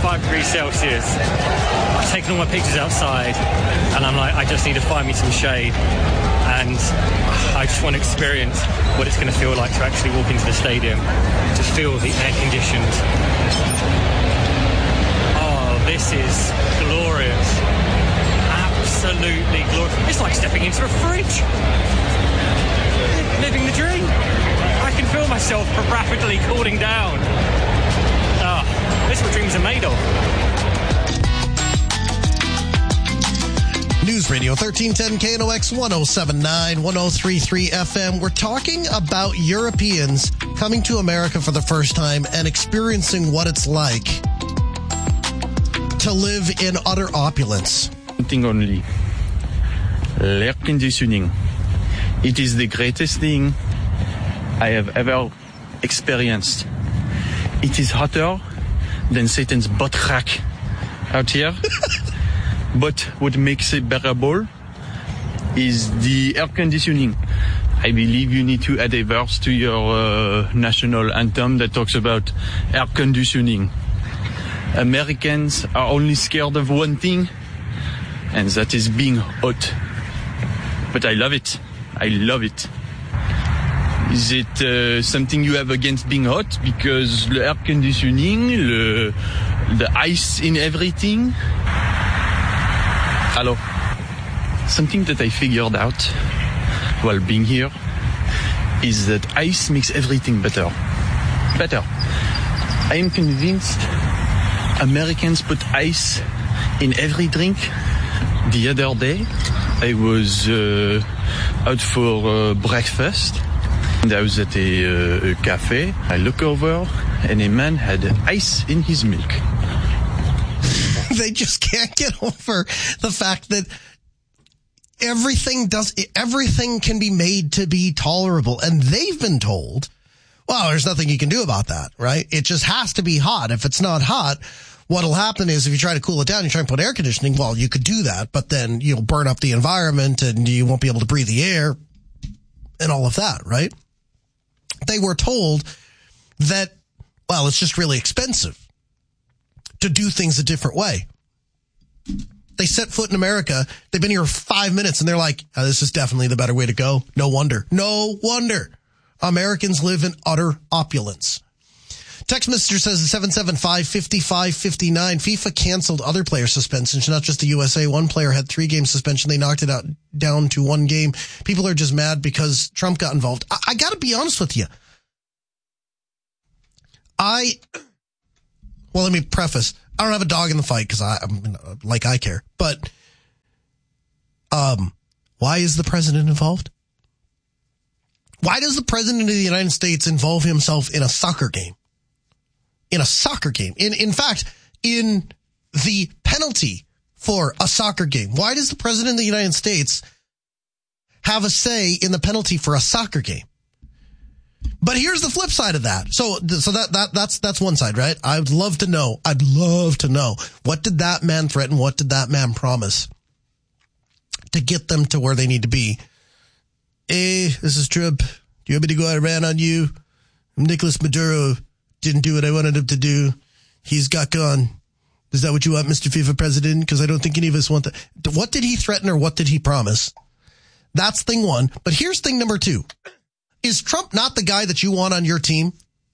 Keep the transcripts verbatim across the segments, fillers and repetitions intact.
five degrees Celsius. I've taken all my pictures outside, and I'm like, I just need to find me some shade. And I just want to experience what it's going to feel like to actually walk into the stadium, to feel the air-conditioned. Oh, this is glorious. Absolutely glorious. It's like stepping into a fridge. Living the dream. I can feel myself rapidly cooling down. Ah, oh, this is what dreams are made of. News Radio thirteen ten K N O X one oh seven point nine, one oh three point three F M. We're talking about Europeans coming to America for the first time and experiencing what it's like to live in utter opulence. One thing only. Air conditioning. It is the greatest thing I have ever experienced. It is hotter than Satan's butt crack out here. But what makes it bearable is the air conditioning. I believe you need to add a verse to your uh, national anthem that talks about air conditioning. Americans are only scared of one thing, and that is being hot. But I love it. I love it. Is it uh, something you have against being hot? Because the air conditioning, the, the ice in everything. Hello. Something that I figured out while being here is that ice makes everything better. Better. I am convinced Americans put ice in every drink. The other day, I was uh, out for uh, breakfast, and I was at a, uh, a cafe. I look over, and a man had ice in his milk. They just can't get over the fact that everything does everything can be made to be tolerable, and they've been told, well, there's nothing you can do about that, right? It just has to be hot. If it's not hot, what'll happen is if you try to cool it down, you try and put air conditioning, well, you could do that, but then you'll burn up the environment and you won't be able to breathe the air and all of that, right? They were told that, well, it's just really expensive to do things a different way. They set foot in America. They've been here five minutes and they're like, oh, this is definitely the better way to go. No wonder. No wonder. Americans live in utter opulence. Text messenger says seven seven five, five five five nine. FIFA canceled other player suspensions, not just the U S A. One player had three game suspension. They knocked it out down to one game. People are just mad because Trump got involved. I, I got to be honest with you. I, well, let me preface. I don't have a dog in the fight because I, I'm like I care. But, um, why is the president involved? Why does the president of the United States involve himself in a soccer game? In a soccer game. In in fact, in the penalty for a soccer game. Why does the president of the United States have a say in the penalty for a soccer game? But here's the flip side of that. So so that that that's that's one side, right? I'd love to know. I'd love to know. What did that man threaten? What did that man promise to get them to where they need to be? Hey, this is Trump. Do you want me to go Iran on you? Nicolas Maduro didn't do what I wanted him to do. He's got gone. Is that what you want, Mister FIFA president? Because I don't think any of us want that. What did he threaten or what did he promise? That's thing one. But here's thing number two. Is Trump not the guy that you want on your team?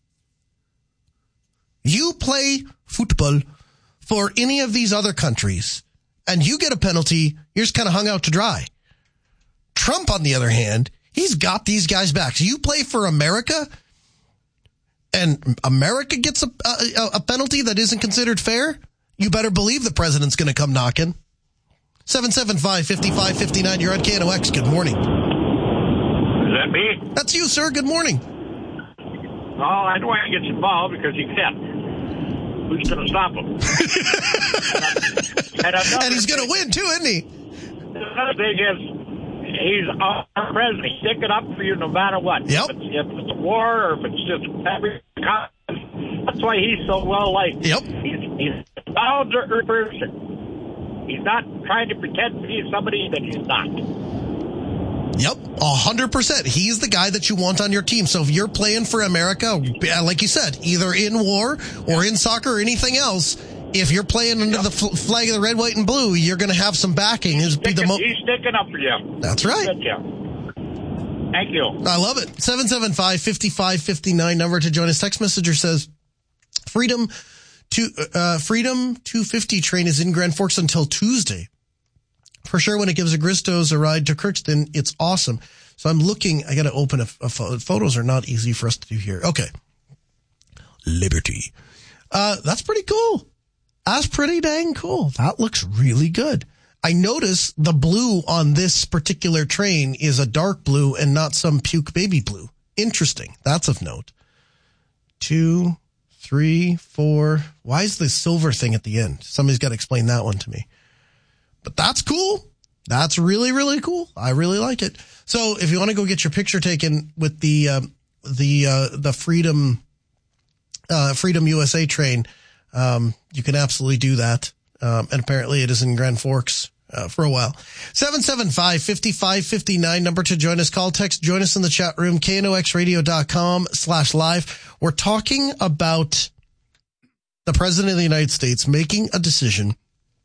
You play football for any of these other countries and you get a penalty, you're just kind of hung out to dry. Trump, on the other hand, he's got these guys back. So you play for America and America gets a, a, a penalty that isn't considered fair, you better believe the president's going to come knocking. seven seven five, five five five nine, you're on K N O X. Good morning. Is that me? That's you, sir. Good morning. Oh, I know he gets involved because he can. Who's going to stop him? and, another, and he's going to win, too, isn't he? Another thing is, he's our president. He's sticking up for you no matter what. Yep. If it's, if it's a war or if it's just every that's why he's so well liked. Yep. He's, he's a down-to-earth person. He's not trying to pretend to be somebody that he's not. Yep, one hundred percent. He's the guy that you want on your team. So if you're playing for America, like you said, either in war or in soccer or anything else, if you're playing under the fl- flag of the red, white, and blue, you're going to have some backing. Is be the mo- He's sticking up for you. That's right. Thank you. I love it. seven seven five, five five five nine, number to join us. Text messenger says, Freedom to uh, Freedom two fifty train is in Grand Forks until Tuesday. For sure, when it gives a Gristos a ride to Crookston, it's awesome. So I'm looking. I got to open a, a photo. Photos are not easy for us to do here. Okay. Liberty. Uh, that's pretty cool. That's pretty dang cool. That looks really good. I notice the blue on this particular train is a dark blue and not some puke baby blue. Interesting. That's of note. Two, three, four. Why is the silver thing at the end? Somebody's got to explain that one to me. But that's cool. That's really, really cool. I really like it. So if you want to go get your picture taken with the, um, the, uh, the Freedom, uh, Freedom U S A train, um, you can absolutely do that. Um, and apparently it is in Grand Forks. Uh, for a while. seven seven five, five five five nine, number to join us. Call, text, join us in the chat room, K N O X radio dot com slash live. We're talking about the President of the United States making a decision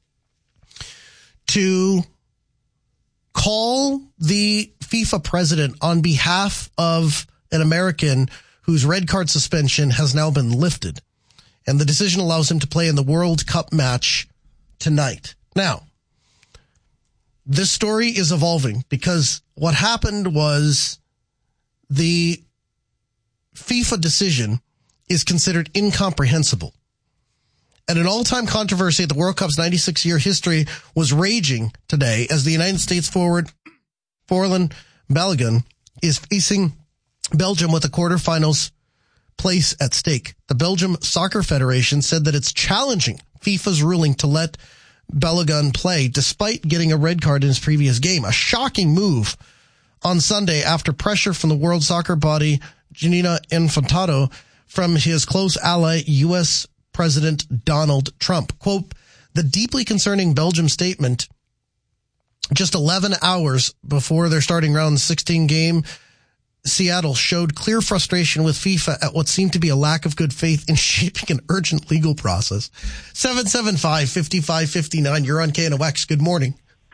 to call the FIFA president on behalf of an American whose red card suspension has now been lifted. And the decision allows him to play in the World Cup match tonight. Now, this story is evolving because what happened was the FIFA decision is considered incomprehensible. And an all-time controversy at the World Cup's ninety-six year history was raging today as the United States forward Forlan Balogun is facing Belgium with a quarterfinals place at stake. The Belgium Soccer Federation said that it's challenging FIFA's ruling to let Balogun play despite getting a red card in his previous game. A shocking move on Sunday after pressure from the World Soccer body Gianni Infantino from his close ally U S President Donald Trump. Quote, the deeply concerning Belgium statement just eleven hours before their starting round sixteen game, Seattle showed clear frustration with FIFA at what seemed to be a lack of good faith in shaping an urgent legal process. seven seven five, five five five nine, you're on K N O X. Good morning.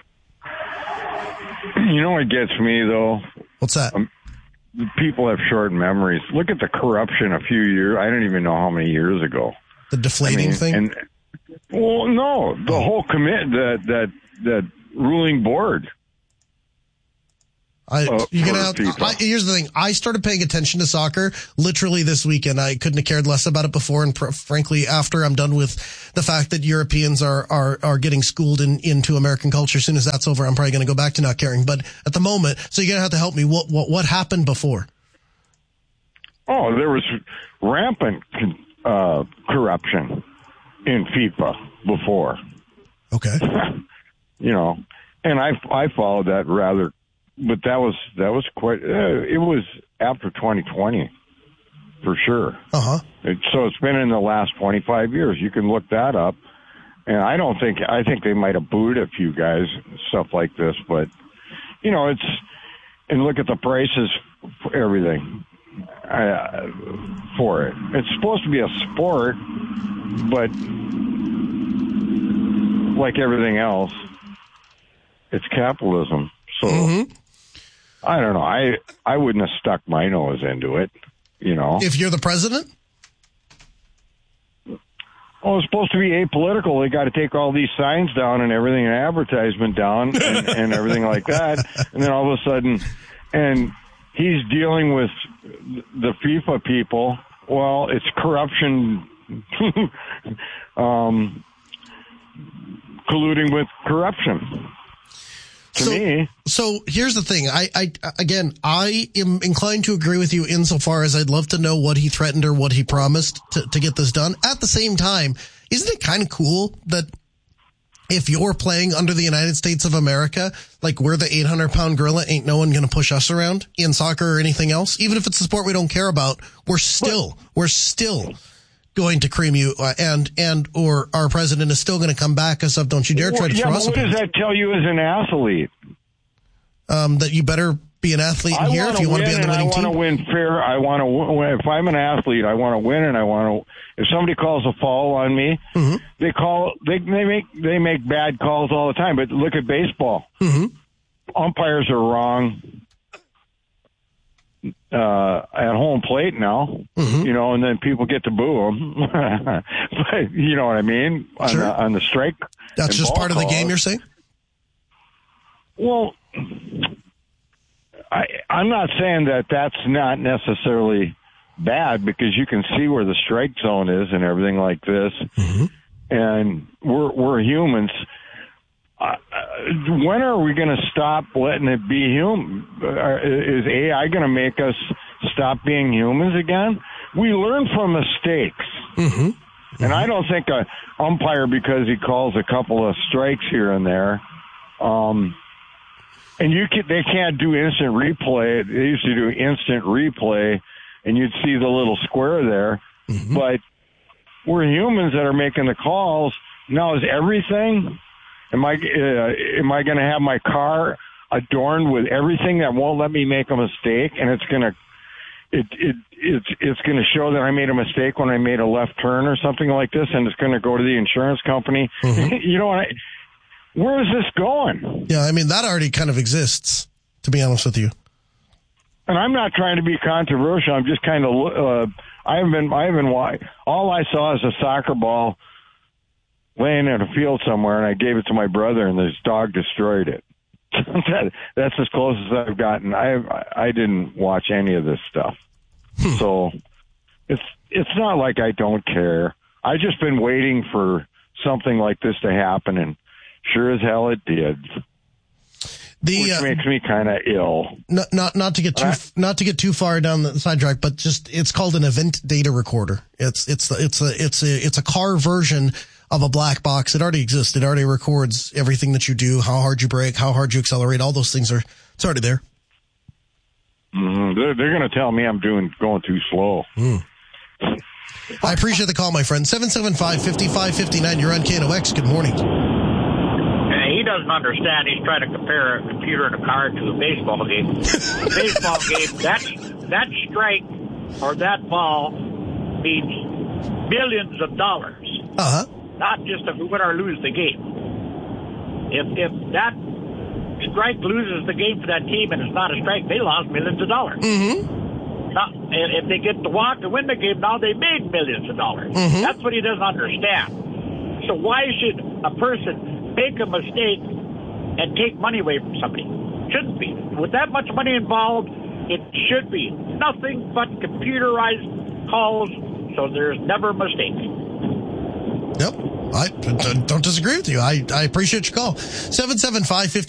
You know what gets me, though? What's that? Um, people have short memories. Look at the corruption a few years, I don't even know how many years ago. The deflating I mean, thing? And, well, no, the oh. whole commit, that, that, that ruling board. I, uh, you're gonna have, I, here's the thing. I started paying attention to soccer literally this weekend. I couldn't have cared less about it before. And pr- frankly, after I'm done with the fact that Europeans are, are, are getting schooled in, into American culture, as soon as that's over, I'm probably going to go back to not caring. But at the moment, so you're going to have to help me. What, what, what happened before? Oh, there was rampant, uh, corruption in FIFA before. Okay. You know, and I, I followed that rather. But that was that was quite. Uh, it was after twenty twenty, for sure. Uh huh. It, so it's been in the last twenty-five years. You can look that up, and I don't think I think they might have booed a few guys, stuff like this. But you know, it's and look at the prices for everything uh, for it. It's supposed to be a sport, but like everything else, it's capitalism. So. Mm-hmm. I don't know. I I wouldn't have stuck my nose into it, you know. If you're the president? Oh, it's supposed to be apolitical. They got to take all these signs down and everything, and advertisement down and, and everything like that. And then all of a sudden, and he's dealing with the FIFA people. Well, it's corruption, um, colluding with corruption. To so, me. So here's the thing. I, I, again, I am inclined to agree with you insofar as I'd love to know what he threatened or what he promised to, to get this done. At the same time, isn't it kind of cool that if you're playing under the United States of America, like we're the eight hundred pound gorilla, ain't no one going to push us around in soccer or anything else? Even if it's a sport we don't care about, we're still, what? we're still going to cream you, uh, and and or our president is still going to come back as of don't you dare try to yeah, throw but us. What does that tell you as an athlete? Um, that you better be an athlete in I here, if you want to be on the winning team? I want to win fair. I want to win. If I'm an athlete, I want to win, and I want to. If somebody calls a foul on me, mm-hmm. they call. They they make they make bad calls all the time. But look at baseball. Mm-hmm. Umpires are wrong uh, at home plate now. Mm-hmm. You know, and then people get to boo them. But you know what I mean on, sure. the, on the strike. That's just part calls. of the game, you're saying? Well, I, I'm not saying that that's not necessarily bad, because you can see where the strike zone is and everything like this. Mm-hmm. And we're we're humans. Uh, when are we going to stop letting it be human? Uh, is A I going to make us stop being humans again? We learn from mistakes. Mm-hmm. Mm-hmm. And I don't think a umpire, because he calls a couple of strikes here and there, um, and you can, they can't do instant replay. They used to do instant replay, and you'd see the little square there. Mm-hmm. But we're humans that are making the calls. Now, is everything? Am I uh, am I going to have my car adorned with everything that won't let me make a mistake, and it's going to it it it's it's going to show that I made a mistake when I made a left turn or something like this, and it's going to go to the insurance company? Mm-hmm. You know what? I, where is this going? Yeah, I mean, that already kind of exists, to be honest with you. And I'm not trying to be controversial. I'm just kind of, uh, I haven't been, I haven't, all I saw is a soccer ball laying in a field somewhere, and I gave it to my brother, and his dog destroyed it. that, that's as close as I've gotten. I I didn't watch any of this stuff. Hmm. So it's it's not like I don't care. I've just been waiting for something like this to happen, and sure as hell it did. The, Which uh, makes me kind of ill. Not, not, not to get too, uh, not to get too far down the sidetrack, but just, it's called an event data recorder. It's, it's, it's a, it's a, it's a car version of a black box. It already exists. It already records everything that you do, how hard you brake, how hard you accelerate. All those things are, it's already there. Mm-hmm. They're, they're going to tell me I'm doing, going too slow. Mm. I appreciate the call, my friend. seven seven five, five five five nine. You're on K N O X. Good morning. He doesn't understand. He's trying to compare a computer and a car to a baseball game. A baseball game, that, that strike or that ball means billions of dollars. Uh-huh. Not just if we win or lose the game. If if that strike loses the game for that team and it's not a strike, they lost millions of dollars. Mm-hmm. Now, if they get to walk to win the game, now they made millions of dollars. Mm-hmm. That's what he doesn't understand. So why should a person make a mistake and take money away from somebody? Shouldn't be. With that much money involved, it should be nothing but computerized calls, so there's never a mistake. Yep. I don't disagree with you. I, I appreciate your call. seven seven five, five